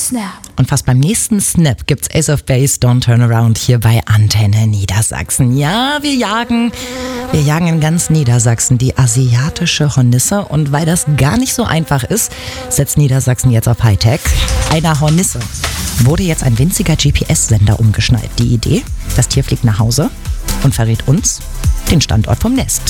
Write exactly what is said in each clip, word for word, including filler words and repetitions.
Snap. Und fast beim nächsten Snap gibt's Ace of Base, Don't Turn Around hier bei Antenne Niedersachsen. Ja, wir jagen, wir jagen in ganz Niedersachsen die asiatische Hornisse. Und weil das gar nicht so einfach ist, setzt Niedersachsen jetzt auf Hightech. Einer Hornisse wurde jetzt ein winziger G P S-Sender umgeschnallt. Die Idee, das Tier fliegt nach Hause und verrät uns den Standort vom Nest.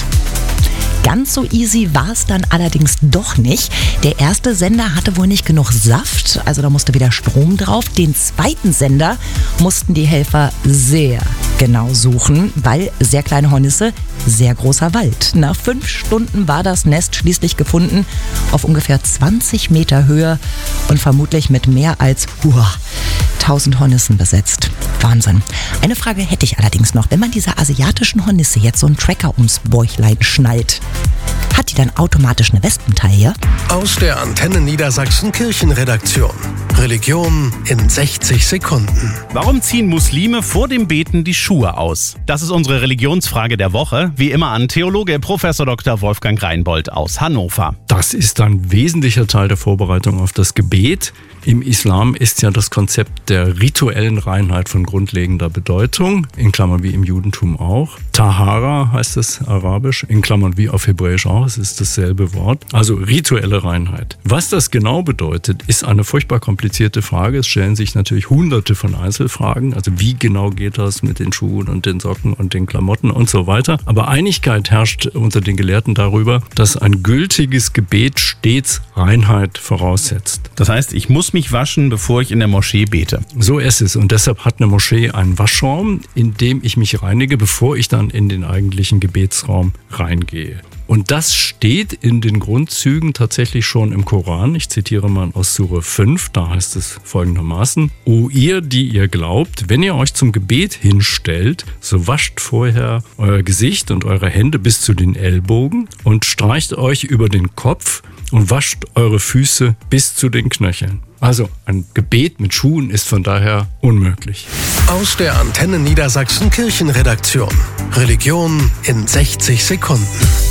Ganz so easy war es dann allerdings doch nicht. Der erste Sender hatte wohl nicht genug Saft, also da musste wieder Strom drauf. Den zweiten Sender mussten die Helfer sehr genau suchen, weil sehr kleine Hornisse, sehr großer Wald. Nach fünf Stunden war das Nest schließlich gefunden, auf ungefähr zwanzig Meter Höhe und vermutlich mit mehr als uah, tausend Hornissen besetzt. Wahnsinn. Eine Frage hätte ich allerdings noch. Wenn man dieser asiatischen Hornisse jetzt so einen Tracker ums Bäuchlein schnallt, hat die dann automatisch eine Wespentaille? Aus der Antenne Niedersachsen Kirchenredaktion. Religion in sechzig Sekunden. Warum ziehen Muslime vor dem Beten die Schuhe aus? Das ist unsere Religionsfrage der Woche. Wie immer an Theologe Professor Doktor Wolfgang Reinbold aus Hannover. Das ist ein wesentlicher Teil der Vorbereitung auf das Gebet. Im Islam ist ja das Konzept der rituellen Reinheit von grundlegender Bedeutung, in Klammern wie im Judentum auch. Tahara heißt es arabisch, in Klammern wie auf Hebräisch auch, es ist dasselbe Wort. Also rituelle Reinheit. Was das genau bedeutet, ist eine furchtbar komplizierte Frage. Es stellen sich natürlich hunderte von Einzelfragen. Also wie genau geht das mit den Schuhen und den Socken und den Klamotten und so weiter. Aber Einigkeit herrscht unter den Gelehrten darüber, dass ein gültiges Gebet stets Reinheit voraussetzt. Das heißt, ich muss mich waschen, bevor ich in der Moschee bete. So ist es. Und deshalb hat eine Moschee einen Waschraum, in dem ich mich reinige, bevor ich dann in den eigentlichen Gebetsraum reingehe. Und das steht in den Grundzügen tatsächlich schon im Koran. Ich zitiere mal aus Sure fünf, da heißt es folgendermaßen: O ihr, die ihr glaubt, wenn ihr euch zum Gebet hinstellt, so wascht vorher euer Gesicht und eure Hände bis zu den Ellbogen und streicht euch über den Kopf und wascht eure Füße bis zu den Knöcheln. Also ein Gebet mit Schuhen ist von daher unmöglich. Aus der Antenne Niedersachsen Kirchenredaktion. Religion in sechzig Sekunden.